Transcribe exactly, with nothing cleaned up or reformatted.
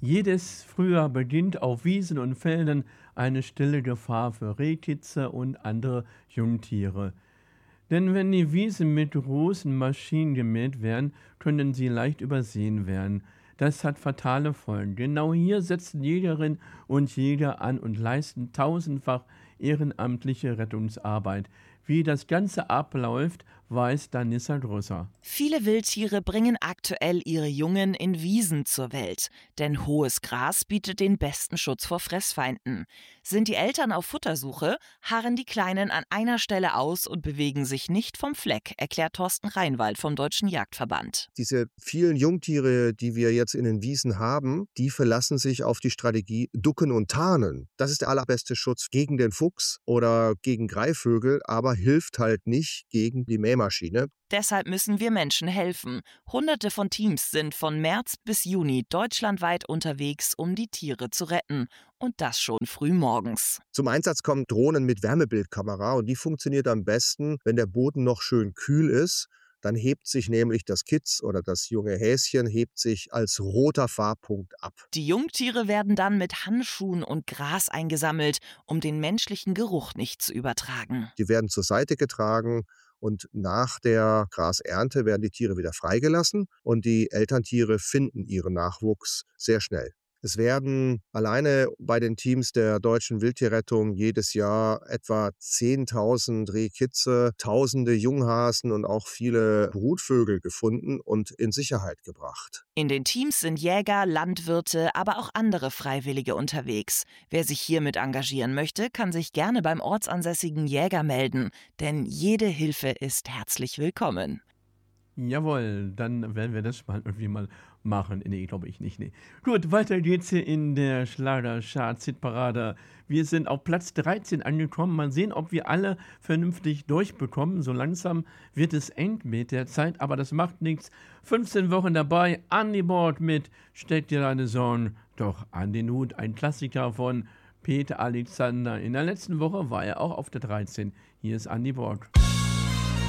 Jedes Frühjahr beginnt auf Wiesen und Feldern eine stille Gefahr für Rehkitze und andere Jungtiere. Denn wenn die Wiesen mit großen Maschinen gemäht werden, können sie leicht übersehen werden. Das hat fatale Folgen. Genau hier setzen Jägerinnen und Jäger an und leisten tausendfach ehrenamtliche Rettungsarbeit. Wie das Ganze abläuft, weiß Danissa Grösser. Viele Wildtiere bringen aktuell ihre Jungen in Wiesen zur Welt, denn hohes Gras bietet den besten Schutz vor Fressfeinden. Sind die Eltern auf Futtersuche, harren die Kleinen an einer Stelle aus und bewegen sich nicht vom Fleck, erklärt Thorsten Reinwald vom Deutschen Jagdverband. Diese vielen Jungtiere, die wir jetzt in den Wiesen haben, die verlassen sich auf die Strategie Ducken und Tarnen. Das ist der allerbeste Schutz gegen den Fuchs oder gegen Greifvögel, aber hilft halt nicht gegen die Mähmaschine. Deshalb müssen wir Menschen helfen. Hunderte von Teams sind von März bis Juni deutschlandweit unterwegs, um die Tiere zu retten. Und das schon früh morgens. Zum Einsatz kommen Drohnen mit Wärmebildkamera und die funktioniert am besten, wenn der Boden noch schön kühl ist. Dann hebt sich nämlich das Kitz oder das junge Häschen hebt sich als roter Farbpunkt ab. Die Jungtiere werden dann mit Handschuhen und Gras eingesammelt, um den menschlichen Geruch nicht zu übertragen. Die werden zur Seite getragen und nach der Grasernte werden die Tiere wieder freigelassen und die Elterntiere finden ihren Nachwuchs sehr schnell. Es werden alleine bei den Teams der Deutschen Wildtierrettung jedes Jahr etwa zehntausend Rehkitze, tausende Junghasen und auch viele Brutvögel gefunden und in Sicherheit gebracht. In den Teams sind Jäger, Landwirte, aber auch andere Freiwillige unterwegs. Wer sich hiermit engagieren möchte, kann sich gerne beim ortsansässigen Jäger melden, denn jede Hilfe ist herzlich willkommen. Jawohl, dann werden wir das mal irgendwie mal machen. Nee, glaube ich nicht. Nee. Gut, weiter geht's hier in der Schlager-Charts-Hitparade. Wir sind auf Platz dreizehn angekommen. Mal sehen, ob wir alle vernünftig durchbekommen. So langsam wird es eng mit der Zeit, aber das macht nichts. fünfzehn Wochen dabei, an die Bord mit Steck dir deine Sorgen doch an den Hut. Ein Klassiker von Peter Alexander. In der letzten Woche war er auch auf der dreizehn. Hier ist An die Bord.